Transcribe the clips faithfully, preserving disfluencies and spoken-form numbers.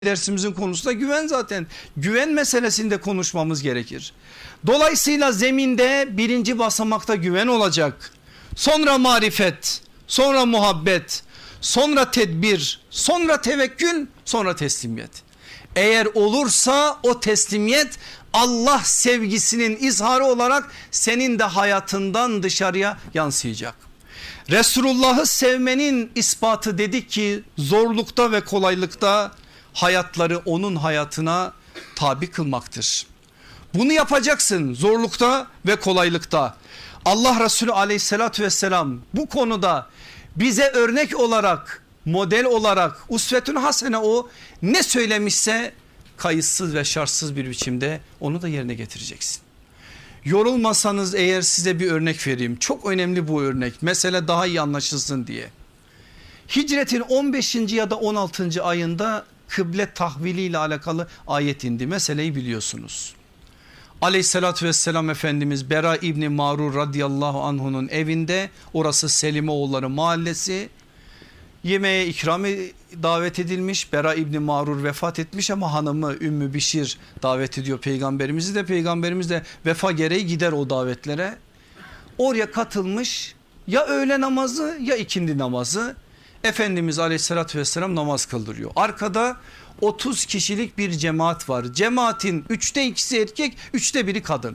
Dersimizin konusu da güven zaten. Güven meselesinde konuşmamız gerekir. Dolayısıyla zeminde birinci basamakta güven olacak. Sonra marifet, sonra muhabbet, sonra tedbir, sonra tevekkül, sonra teslimiyet. Eğer olursa o teslimiyet Allah sevgisinin izharı olarak senin de hayatından dışarıya yansıyacak. Resulullah'ı sevmenin ispatı dedik ki zorlukta ve kolaylıkta hayatları onun hayatına tabi kılmaktır. Bunu yapacaksın zorlukta ve kolaylıkta. Allah Resulü aleyhissalatü vesselam bu konuda bize örnek olarak, model olarak, usvetün hasene o ne söylemişse kayıtsız ve şartsız bir biçimde onu da yerine getireceksin. Yorulmasanız eğer size bir örnek vereyim. Çok önemli bu örnek. Mesele daha iyi anlaşılsın diye. Hicretin on beşinci ya da on altıncı ayında kıble tahvili ile alakalı ayet indi. Meseleyi biliyorsunuz. Aleyhissalatü vesselam Efendimiz Bera İbni Marur radıyallahu anh'unun evinde, orası Selimoğulları mahallesi, yemeğe ikram davet edilmiş. Bera İbni Marur vefat etmiş ama hanımı Ümmü Bişir davet ediyor peygamberimizi de, peygamberimiz de vefa gereği gider o davetlere. Oraya katılmış, ya öğle namazı ya ikindi namazı. Efendimiz aleyhissalatü vesselam namaz kıldırıyor. Arkada otuz kişilik bir cemaat var. Cemaatin üçte ikisi erkek, üçte biri kadın.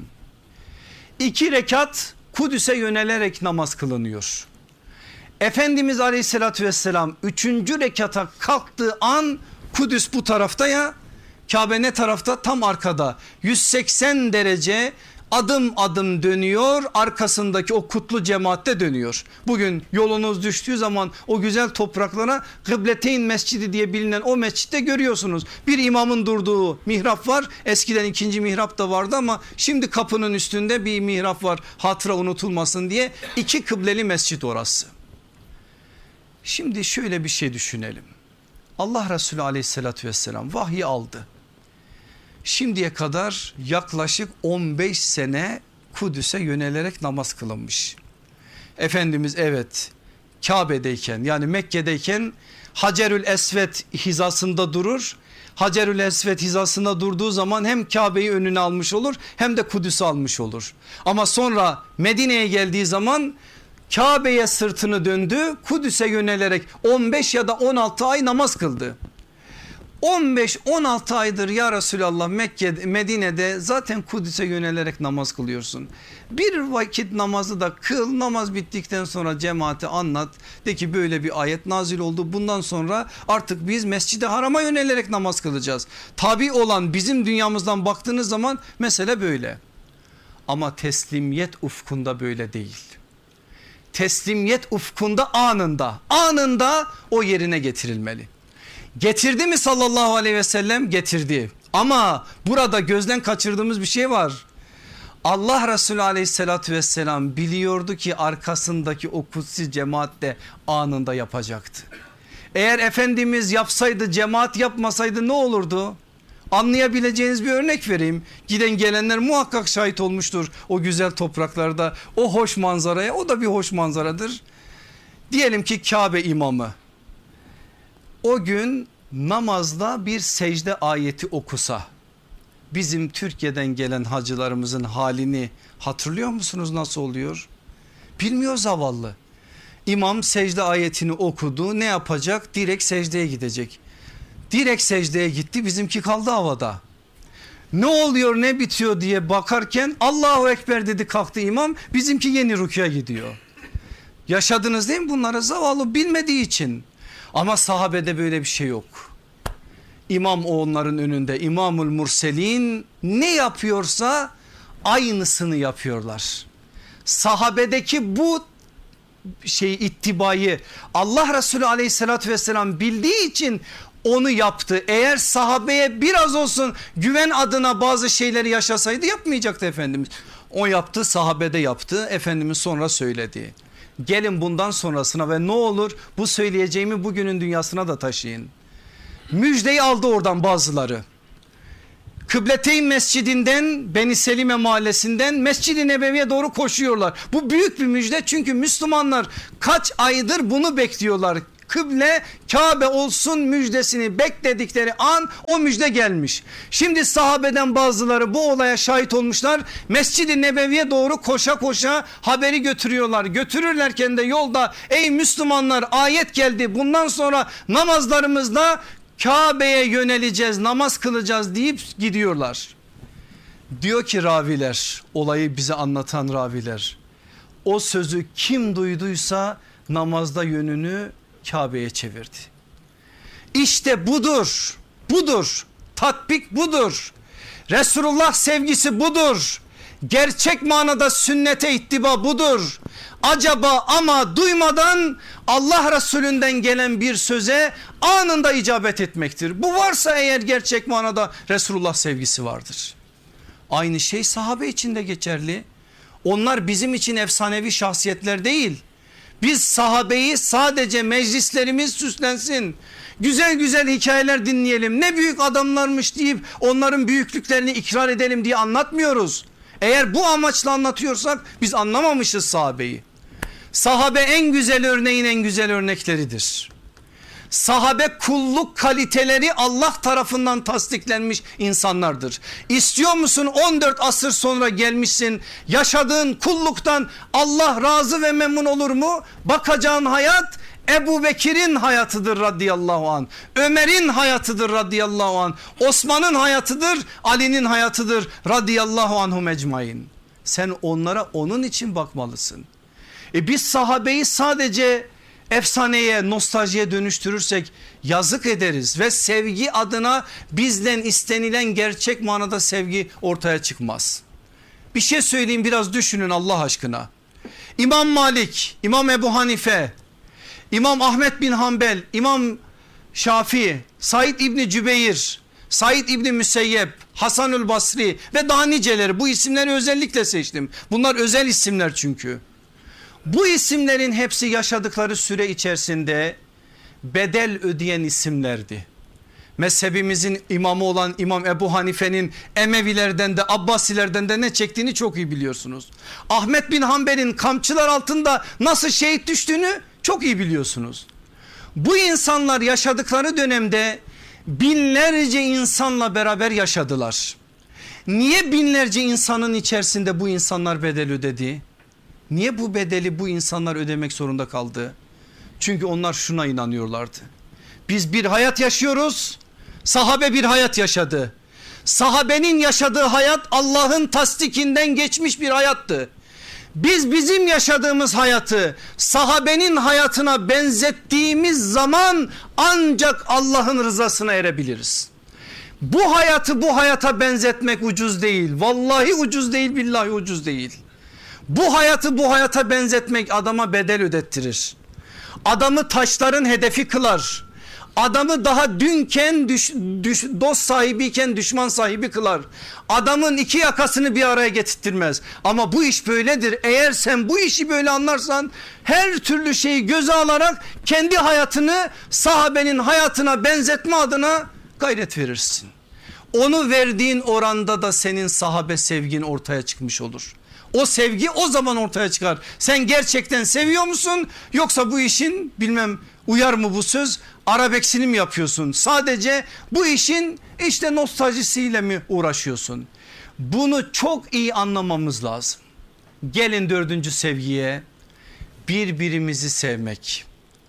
İki rekat Kudüs'e yönelerek namaz kılınıyor. Efendimiz aleyhissalatü vesselam üçüncü rekata kalktığı an Kudüs bu tarafta ya, Kabe ne tarafta? Tam arkada. yüz seksen derece adım adım dönüyor, arkasındaki o kutlu cemaatte dönüyor. Bugün yolunuz düştüğü zaman o güzel topraklara Kıbleteyn Mescidi diye bilinen o mescitte görüyorsunuz. Bir imamın durduğu mihrap var. Eskiden ikinci mihrap da vardı ama şimdi kapının üstünde bir mihrap var, hatıra unutulmasın diye. İki kıbleli mescit orası. Şimdi şöyle bir şey düşünelim. Allah Resulü aleyhissalatü vesselam vahyi aldı. Şimdiye kadar yaklaşık on beş sene Kudüs'e yönelerek namaz kılınmış. Efendimiz evet Kabe'deyken, yani Mekke'deyken Hacerül Esved hizasında durur. Hacerül Esved hizasında durduğu zaman hem Kabe'yi önüne almış olur hem de Kudüs'ü almış olur. Ama sonra Medine'ye geldiği zaman Kabe'ye sırtını döndü, Kudüs'e yönelerek on beş ya da on altı ay namaz kıldı. on beş on altı aydır ya Resulallah Mekke, Medine'de zaten Kudüs'e yönelerek namaz kılıyorsun. Bir vakit namazı da kıl, namaz bittikten sonra cemaate anlat. De ki böyle bir ayet nazil oldu, bundan sonra artık biz Mescid-i Haram'a yönelerek namaz kılacağız. Tabi olan bizim dünyamızdan baktığınız zaman mesele böyle. Ama teslimiyet ufkunda böyle değil. Teslimiyet ufkunda anında, anında o yerine getirilmeli. Getirdi mi sallallahu aleyhi ve sellem? Getirdi. Ama burada gözden kaçırdığımız bir şey var. Allah Resulü aleyhissalatü vesselam biliyordu ki arkasındaki o kutsi cemaat de anında yapacaktı. Eğer Efendimiz yapsaydı, cemaat yapmasaydı ne olurdu? Anlayabileceğiniz bir örnek vereyim. Giden gelenler muhakkak şahit olmuştur o güzel topraklarda, o hoş manzaraya. O da bir hoş manzaradır. Diyelim ki Kabe imamı o gün namazda bir secde ayeti okusa, bizim Türkiye'den gelen hacılarımızın halini hatırlıyor musunuz, nasıl oluyor? Bilmiyor zavallı. İmam secde ayetini okudu, ne yapacak? Direkt secdeye gidecek. Direkt secdeye gitti, bizimki kaldı havada. Ne oluyor ne bitiyor diye bakarken Allahu Ekber dedi, kalktı imam, bizimki yeni rükûya gidiyor. Yaşadınız değil mi bunları? Zavallı bilmediği için. Ama sahabede böyle bir şey yok. İmam onların önünde, İmamul Murselin ne yapıyorsa aynısını yapıyorlar. Sahabedeki bu şey ittibayı Allah Resulü aleyhissalatü vesselam bildiği için onu yaptı. Eğer sahabeye biraz olsun güven adına bazı şeyleri yaşasaydı yapmayacaktı Efendimiz. O yaptı, sahabede yaptı, Efendimiz sonra söyledi. Gelin bundan sonrasına ve ne olur bu söyleyeceğimi bugünün dünyasına da taşıyın. Müjdeyi aldı oradan bazıları. Kıbleteyn Mescidinden, Beni Selime mahallesinden Mescid-i Nebevi'ye doğru koşuyorlar. Bu büyük bir müjde, çünkü Müslümanlar kaç aydır bunu bekliyorlar. kıble Kabe olsun müjdesini bekledikleri an o müjde gelmiş. Şimdi sahabeden bazıları bu olaya şahit olmuşlar. Mescid-i Nebevi'ye doğru koşa koşa haberi götürüyorlar. Götürürlerken de yolda ey Müslümanlar ayet geldi. Bundan sonra namazlarımızda Kabe'ye yöneleceğiz, namaz kılacağız deyip gidiyorlar. Diyor ki raviler, olayı bize anlatan raviler, o sözü kim duyduysa namazda yönünü Kabe'ye çevirdi. İşte budur, budur, tatbik budur. Resulullah sevgisi budur. Gerçek manada sünnete ittiba budur. Acaba ama duymadan Allah Resulünden gelen bir söze anında icabet etmektir. Bu varsa eğer gerçek manada Resulullah sevgisi vardır. Aynı şey sahabe için de geçerli. Onlar bizim için efsanevi şahsiyetler değil. Biz sahabeyi sadece meclislerimiz süslensin, güzel güzel hikayeler dinleyelim, ne büyük adamlarmış deyip onların büyüklüklerini ikrar edelim diye anlatmıyoruz. Eğer bu amaçla anlatıyorsak biz anlamamışız sahabeyi. Sahabe en güzel örneğin en güzel örnekleridir. Sahabe kulluk kaliteleri Allah tarafından tasdiklenmiş insanlardır. İstiyor musun on dört asır sonra gelmişsin, yaşadığın kulluktan Allah razı ve memnun olur mu? Bakacağın hayat Ebu Bekir'in hayatıdır radıyallahu anh. Ömer'in hayatıdır radıyallahu anh. Osman'ın hayatıdır, Ali'nin hayatıdır radıyallahu anhum ecmain. Sen onlara onun için bakmalısın. E biz sahabeyi sadece efsaneye, nostaljiye dönüştürürsek yazık ederiz ve sevgi adına bizden istenilen gerçek manada sevgi ortaya çıkmaz. Bir şey söyleyeyim, biraz düşünün Allah aşkına. İmam Malik, İmam Ebu Hanife, İmam Ahmet bin Hanbel, İmam Şafii, Said İbni Cübeyr, Said İbni Müseyyep, Hasanül Basri ve daha niceleri, bu isimleri özellikle seçtim. Bunlar özel isimler çünkü. Bu isimlerin hepsi yaşadıkları süre içerisinde bedel ödeyen isimlerdi. Mezhebimizin imamı olan İmam Ebu Hanife'nin Emevilerden de Abbasilerden de ne çektiğini çok iyi biliyorsunuz. Ahmet bin Hanbel'in kamçılar altında nasıl şehit düştüğünü çok iyi biliyorsunuz. Bu insanlar yaşadıkları dönemde binlerce insanla beraber yaşadılar. Niye binlerce insanın içerisinde bu insanlar bedel ödedi? Niye bu bedeli bu insanlar ödemek zorunda kaldı? Çünkü onlar şuna inanıyorlardı. Biz bir hayat yaşıyoruz. Sahabe bir hayat yaşadı. Sahabenin yaşadığı hayat Allah'ın tasdikinden geçmiş bir hayattı. Biz bizim yaşadığımız hayatı sahabenin hayatına benzettiğimiz zaman ancak Allah'ın rızasına erebiliriz. Bu hayatı bu hayata benzetmek ucuz değil. Vallahi ucuz değil, billahi ucuz değil. Bu hayatı bu hayata benzetmek adama bedel ödettirir. Adamı taşların hedefi kılar. Adamı daha dünken düş, düş, dost sahibiyken düşman sahibi kılar. Adamın iki yakasını bir araya getirtmez. Ama bu iş böyledir. Eğer sen bu işi böyle anlarsan her türlü şeyi göze alarak kendi hayatını sahabenin hayatına benzetme adına gayret verirsin. Onu verdiğin oranda da senin sahabe sevgin ortaya çıkmış olur. O sevgi o zaman ortaya çıkar. Sen gerçekten seviyor musun, yoksa bu işin bilmem uyar mı bu söz, arabeksini mi yapıyorsun? Sadece bu işin işte nostaljisiyle mi uğraşıyorsun? Bunu çok iyi anlamamız lazım. Gelin dördüncü sevgiye, birbirimizi sevmek.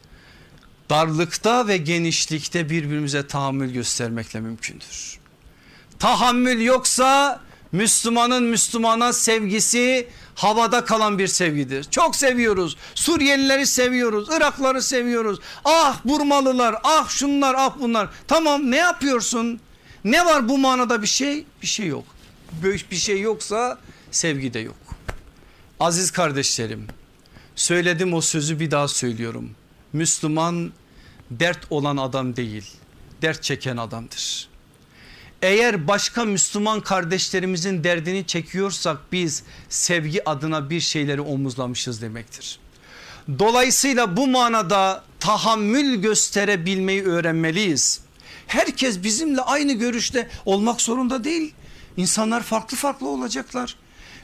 Darlıkta ve genişlikte birbirimize tahammül göstermekle mümkündür. Tahammül yoksa Müslümanın Müslümana sevgisi havada kalan bir sevgidir. Çok seviyoruz. Suriyelileri seviyoruz. Irakları seviyoruz. Ah Burmalılar, ah şunlar, ah bunlar. Tamam, ne yapıyorsun? Ne var bu manada bir şey? Bir şey yok. Böyle bir şey yoksa sevgi de yok. Aziz kardeşlerim, söyledim o sözü, bir daha söylüyorum. Müslüman dert olan adam değil, dert çeken adamdır. Eğer başka Müslüman kardeşlerimizin derdini çekiyorsak biz sevgi adına bir şeyleri omuzlamışız demektir. Dolayısıyla bu manada tahammül gösterebilmeyi öğrenmeliyiz. Herkes bizimle aynı görüşte olmak zorunda değil. İnsanlar farklı farklı olacaklar.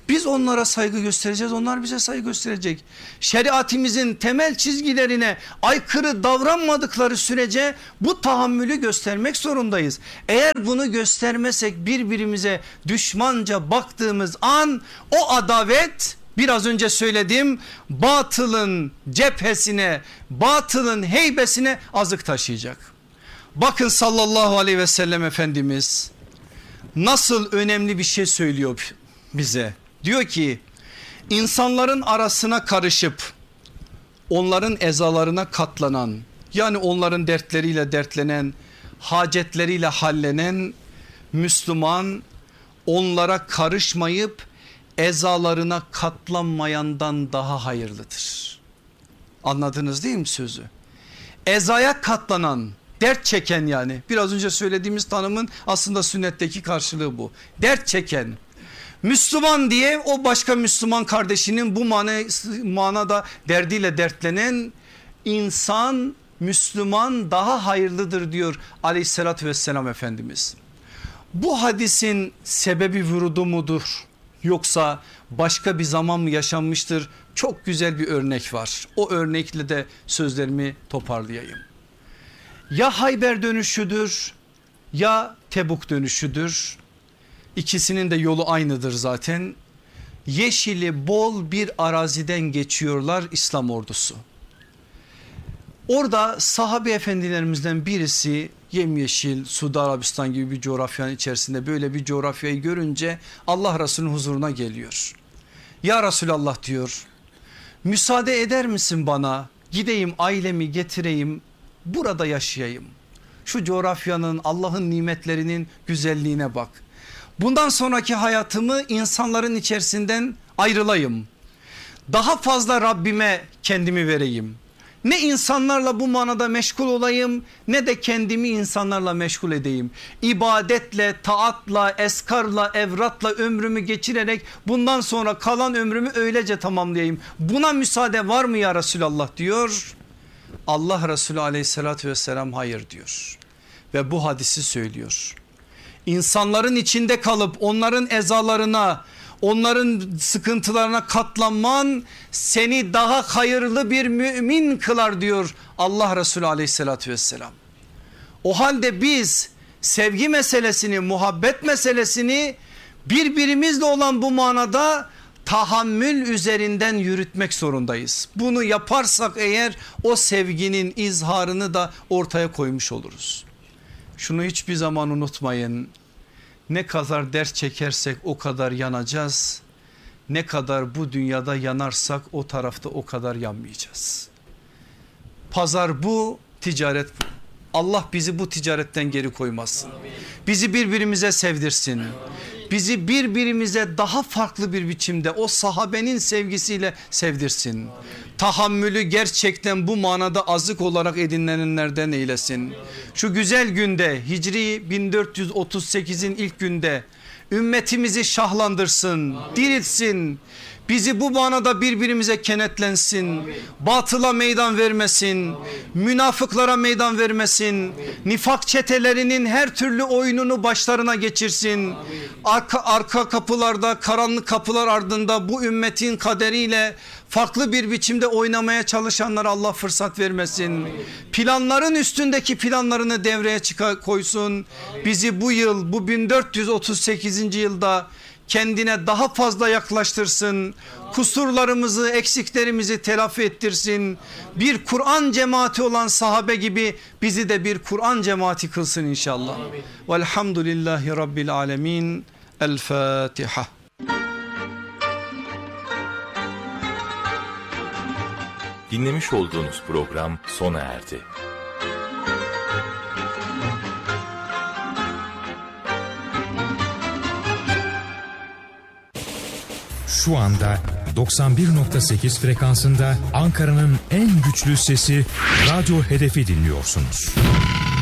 Biz onlara saygı göstereceğiz, onlar bize saygı gösterecek. Şeriatimizin temel çizgilerine aykırı davranmadıkları sürece bu tahammülü göstermek zorundayız. Eğer bunu göstermesek, birbirimize düşmanca baktığımız an o adavet, biraz önce söyledim, batılın cephesine, batılın heybesine azık taşıyacak. Bakın sallallahu aleyhi ve sellem Efendimiz nasıl önemli bir şey söylüyor bize. Diyor ki insanların arasına karışıp onların ezalarına katlanan, yani onların dertleriyle dertlenen, hacetleriyle hallenen Müslüman onlara karışmayıp ezalarına katlanmayandan daha hayırlıdır. Anladınız değil mi sözü? Ezaya katlanan, dert çeken, yani biraz önce söylediğimiz tanımın aslında sünnetteki karşılığı bu. Dert çeken Müslüman diye o başka Müslüman kardeşinin bu manada derdiyle dertlenen insan, Müslüman daha hayırlıdır diyor aleyhissalatü vesselam Efendimiz. Bu hadisin sebebi vurudu mudur yoksa başka bir zaman mı yaşanmıştır? Çok güzel bir örnek var. O örnekle de sözlerimi toparlayayım. Ya Hayber dönüşüdür ya Tebuk dönüşüdür. İkisinin de yolu aynıdır zaten. Yeşili bol bir araziden geçiyorlar İslam ordusu. Orada sahabe efendilerimizden birisi yemyeşil Suudi Arabistan gibi bir coğrafyanın içerisinde böyle bir coğrafyayı görünce Allah Resulü'nün huzuruna geliyor. Ya Resulallah diyor, müsaade eder misin bana, gideyim ailemi getireyim, burada yaşayayım. Şu coğrafyanın, Allah'ın nimetlerinin güzelliğine bak. Bundan sonraki hayatımı insanların içerisinden ayrılayım. Daha fazla Rabbime kendimi vereyim. Ne insanlarla bu manada meşgul olayım ne de kendimi insanlarla meşgul edeyim. İbadetle, taatla, eskarla, evratla ömrümü geçirerek bundan sonra kalan ömrümü öylece tamamlayayım. Buna müsaade var mı ya Resulallah diyor. Allah Resulü aleyhissalatü vesselam hayır diyor ve bu hadisi söylüyor. İnsanların içinde kalıp onların ezalarına, onların sıkıntılarına katlanman seni daha hayırlı bir mümin kılar diyor Allah Resulü aleyhissalatü vesselam. O halde biz sevgi meselesini, muhabbet meselesini birbirimizle olan bu manada tahammül üzerinden yürütmek zorundayız. Bunu yaparsak eğer o sevginin izharını da ortaya koymuş oluruz. Şunu hiçbir zaman unutmayın. Ne kadar dert çekersek o kadar yanacağız. Ne kadar bu dünyada yanarsak o tarafta o kadar yanmayacağız. Pazar bu, ticaret bu. Allah bizi bu ticaretten geri koymasın. Bizi birbirimize sevdirsin. Bizi birbirimize daha farklı bir biçimde o sahabenin sevgisiyle sevdirsin. Tahammülü gerçekten bu manada azık olarak edinenlerden eylesin. Şu güzel günde, Hicri bin dört yüz otuz sekizin ilk günde ümmetimizi şahlandırsın, diriltsin. Bizi bu manada birbirimize kenetlensin. Batıla meydan vermesin. Münafıklara meydan vermesin. Nifak çetelerinin her türlü oyununu başlarına geçirsin. Arka, arka kapılarda, karanlık kapılar ardında bu ümmetin kaderiyle farklı bir biçimde oynamaya çalışanlara Allah fırsat vermesin. Planların üstündeki planlarını devreye çıkar, koysun. Bizi bu yıl, bu bin dört yüz otuz sekizinci yılda kendine daha fazla yaklaştırsın. Kusurlarımızı, eksiklerimizi telafi ettirsin. Bir Kur'an cemaati olan sahabe gibi bizi de bir Kur'an cemaati kılsın inşallah. Velhamdülillahi Rabbil alemin. El Fatiha. Dinlemiş olduğunuz program sona erdi. Şu anda doksan bir nokta sekiz frekansında Ankara'nın en güçlü sesi Radyo Hedef'i dinliyorsunuz.